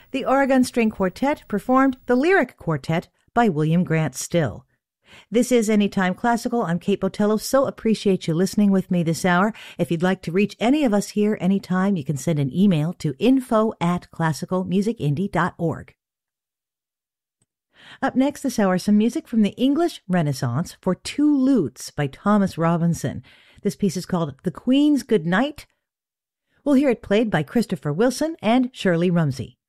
The Oregon String Quartet performed the Lyric Quartet by William Grant Still. This is Anytime Classical. I'm Kate Botello. So appreciate you listening with me this hour. If you'd like to reach any of us here anytime, you can send an email to info@classicalmusicindie.org. Up next this hour, some music from the English Renaissance for two lutes by Thomas Robinson. This piece is called The Queen's Good Night. We'll hear it played by Christopher Wilson and Shirley Rumsey.